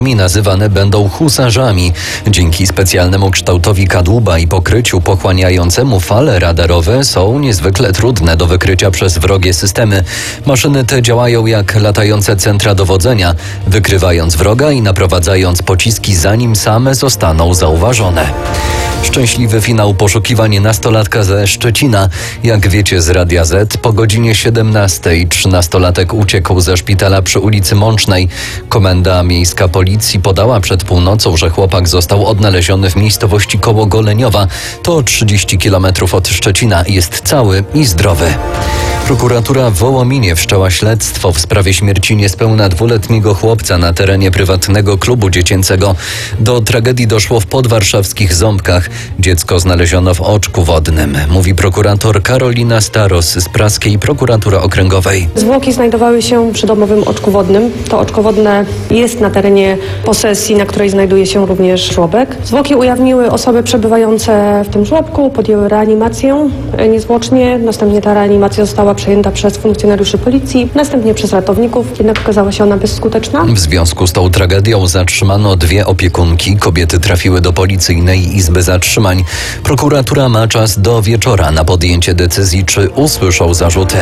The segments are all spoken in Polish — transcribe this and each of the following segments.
nazywane będą husarzami. Dzięki specjalnemu kształtowi kadłuba i pokryciu pochłaniającemu fale radarowe są niezwykle trudne do wykrycia przez wrogie systemy. Maszyny te działają jak latające centra dowodzenia, wykrywając wroga i naprowadzając pociski, zanim same zostaną zauważone. Szczęśliwy finał poszukiwań nastolatka ze Szczecina. Jak wiecie z Radia Z, po godzinie 17:00 13-latek uciekł ze szpitala przy ulicy Mącznej. Komenda Miejska Policji podała przed północą, że chłopak został odnaleziony w miejscowości koło Goleniowa. To 30 km od Szczecina. Jest cały i zdrowy. Prokuratura w Wołominie wszczęła śledztwo w sprawie śmierci niespełna 2-letniego chłopca na terenie prywatnego klubu dziecięcego. Do tragedii doszło w podwarszawskich Ząbkach. Dziecko znaleziono w oczku wodnym, mówi prokurator Karolina Staros z praskiej prokuratury okręgowej. Zwłoki znajdowały się przy domowym oczku wodnym. To oczko wodne jest na terenie posesji, na której znajduje się również żłobek. Zwłoki ujawniły osoby przebywające w tym żłobku, podjęły reanimację niezwłocznie. Następnie ta reanimacja została przejęta przez funkcjonariuszy policji, następnie przez ratowników, jednak okazała się ona bezskuteczna. W związku z tą tragedią zatrzymano 2 opiekunki. Kobiety trafiły do policyjnej izby zatrzymań. Prokuratura ma czas do wieczora na podjęcie decyzji, czy usłyszą zarzuty.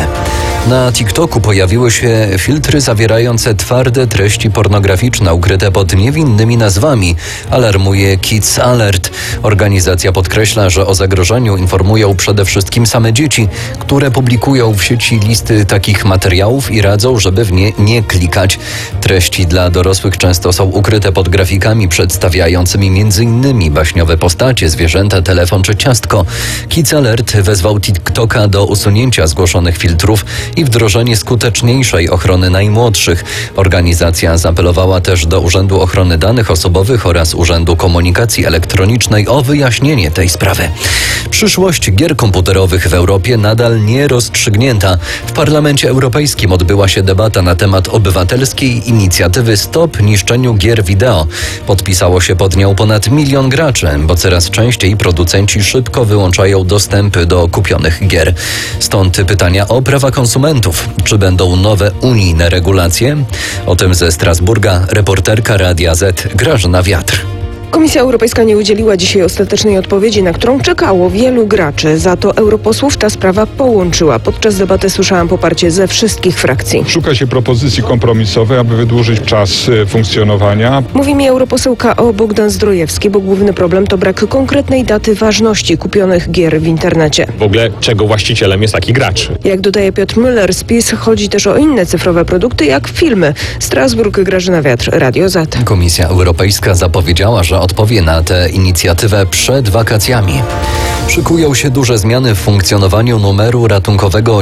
Na TikToku pojawiły się filtry zawierające twarde treści pornograficzne ukryte pod niewinnymi nazwami, alarmuje Kids Alert. Organizacja podkreśla, że o zagrożeniu informują przede wszystkim same dzieci, które publikują w sieci listy takich materiałów i radzą, żeby w nie nie klikać. Treści dla dorosłych często są ukryte pod grafikami przedstawiającymi m.in. baśniowe postacie, zwierzęta, telefon czy ciastko. Kids Alert wezwał TikToka do usunięcia zgłoszonych filtrów i wdrożenie skuteczniejszej ochrony najmłodszych. Organizacja zaapelowała też do Urzędu Ochrony Danych Osobowych oraz Urzędu Komunikacji Elektronicznej o wyjaśnienie tej sprawy. Przyszłość gier komputerowych w Europie nadal nie rozstrzygnięta. W Parlamencie Europejskim odbyła się debata na temat obywatelskiej inicjatywy Stop niszczeniu gier wideo. Podpisało się pod nią ponad 1 milion graczy, bo coraz częściej producenci szybko wyłączają dostępy do kupionych gier. Stąd pytania o prawa konsumentów. Czy będą nowe unijne regulacje? O tym ze Strasburga reporterka Radia Z Grażyna Wiatr. Komisja Europejska nie udzieliła dzisiaj ostatecznej odpowiedzi, na którą czekało wielu graczy. Za to europosłów ta sprawa połączyła. Podczas debaty słyszałam poparcie ze wszystkich frakcji. Szuka się propozycji kompromisowej, aby wydłużyć czas funkcjonowania. Mówi mi europoseł KO Bogdan Zdrojewski, bo główny problem to brak konkretnej daty ważności kupionych gier w internecie. W ogóle czego właścicielem jest taki gracz? Jak dodaje Piotr Müller z PiS, chodzi też o inne cyfrowe produkty, jak filmy. Strasburg, Grażyna Wiatr, Radio Z. Komisja Europejska zapowiedziała, że odpowie na tę inicjatywę przed wakacjami. Szykują się duże zmiany w funkcjonowaniu numeru ratunkowego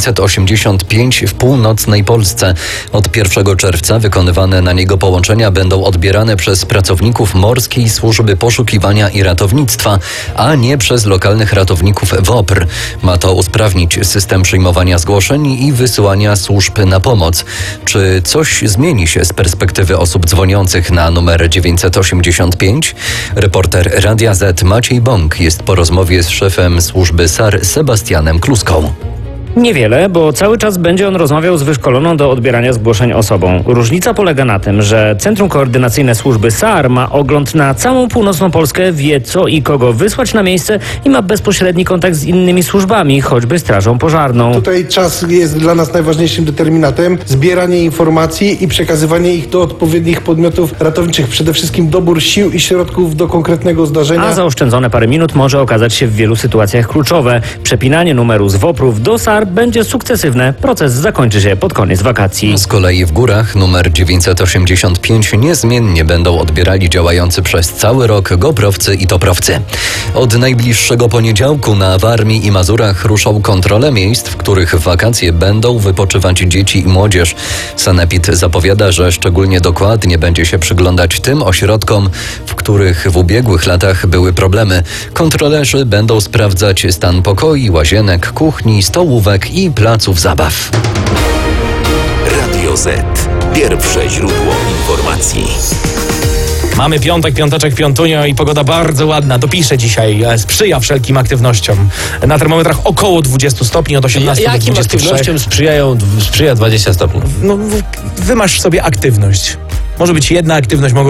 985 w północnej Polsce. Od 1 czerwca wykonywane na niego połączenia będą odbierane przez pracowników Morskiej Służby Poszukiwania i Ratownictwa, a nie przez lokalnych ratowników WOPR. Ma to usprawnić system przyjmowania zgłoszeń i wysyłania służb na pomoc. Czy coś zmieni się z perspektywy osób dzwoniących na numer 985? Reporter Radia Z Maciej Bąk jest po rozmowie z szefem służby SAR Sebastianem Kluską. Niewiele, bo cały czas będzie on rozmawiał z wyszkoloną do odbierania zgłoszeń osobą. Różnica polega na tym, że Centrum Koordynacyjne Służby SAR ma ogląd na całą północną Polskę, wie co i kogo wysłać na miejsce i ma bezpośredni kontakt z innymi służbami, choćby Strażą Pożarną. Tutaj czas jest dla nas najważniejszym determinatem. Zbieranie informacji i przekazywanie ich do odpowiednich podmiotów ratowniczych. Przede wszystkim dobór sił i środków do konkretnego zdarzenia. A zaoszczędzone parę minut może okazać się w wielu sytuacjach kluczowe. Przepinanie numeru z WOPR-ów do SAR będzie sukcesywne. Proces zakończy się pod koniec wakacji. Z kolei w górach numer 985 niezmiennie będą odbierali działający przez cały rok goprowcy i toprowcy. Od najbliższego poniedziałku na Warmii i Mazurach ruszą kontrole miejsc, w których w wakacje będą wypoczywać dzieci i młodzież. Sanepid zapowiada, że szczególnie dokładnie będzie się przyglądać tym ośrodkom, w których w ubiegłych latach były problemy. Kontrolerzy będą sprawdzać stan pokoi, łazienek, kuchni, stołówek i placów zabaw. Radio Z. Pierwsze źródło informacji. Mamy piątek, piąteczek, piątunio i pogoda bardzo ładna. Dopisze dzisiaj, sprzyja wszelkim aktywnościom. Na termometrach około 20 stopni, od 18 do 23. Jakim aktywnościom sprzyja 20 stopni? No, wymasz sobie aktywność. Może być jedna aktywność, mogą